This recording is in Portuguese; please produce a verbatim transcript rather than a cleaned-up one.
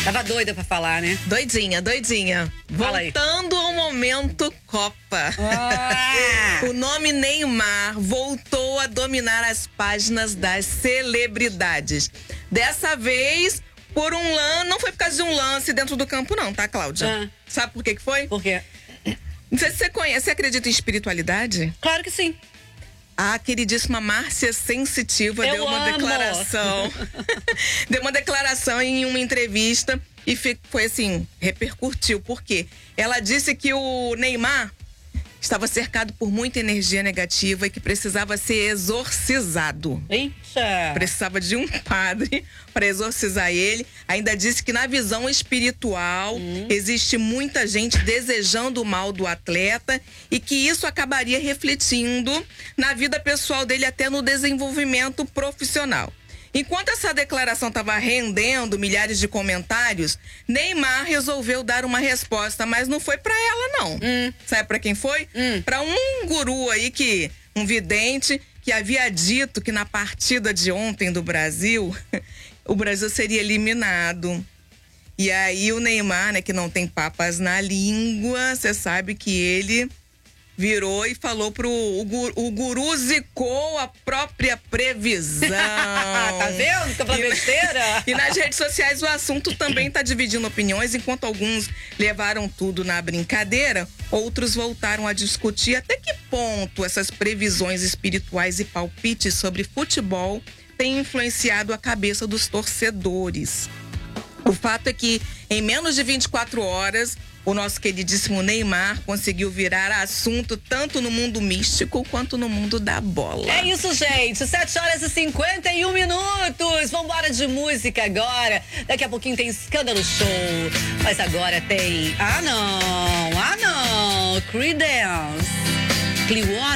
Tava doida pra falar, né? Doidinha, doidinha. Fala aí. Voltando ao momento Copa. Ah. O nome Neymar voltou a dominar as páginas das celebridades. Dessa vez, por um lance, não foi por causa de um lance dentro do campo não, tá, Cláudia? Ah. Sabe por que que foi? Por quê? Não sei se você conhece, você acredita em espiritualidade? Claro que sim. A queridíssima Márcia Sensitiva Eu deu uma amo. declaração. Deu uma declaração em uma entrevista e fi- foi assim, repercutiu. Por quê? Ela disse que o Neymar estava cercado por muita energia negativa e que precisava ser exorcizado. Eita. Precisava de um padre para exorcizar ele. Ainda disse que na visão espiritual Hum. existe muita gente desejando o mal do atleta e que isso acabaria refletindo na vida pessoal dele, até no desenvolvimento profissional. Enquanto essa declaração estava rendendo milhares de comentários, Neymar resolveu dar uma resposta, mas não foi para ela não. Hum. Sabe para quem foi? Hum. Para um guru aí, que um vidente que havia dito que na partida de ontem do Brasil, o Brasil seria eliminado. E aí o Neymar, né, que não tem papas na língua, você sabe que ele virou e falou pro o guru, o guru zicou a própria previsão. Tá vendo? Fica pra E na- besteira. E nas redes sociais o assunto também tá dividindo opiniões. Enquanto alguns levaram tudo na brincadeira, outros voltaram a discutir até que ponto essas previsões espirituais e palpites sobre futebol têm influenciado a cabeça dos torcedores. O fato é que, em menos de vinte e quatro horas, o nosso queridíssimo Neymar conseguiu virar assunto tanto no mundo místico quanto no mundo da bola. É isso, gente. sete horas e cinquenta e um minutos. Vambora de música agora. Daqui a pouquinho tem Escândalo Show. Mas agora tem... Ah, não. Ah, não. Creedence. Clearwater.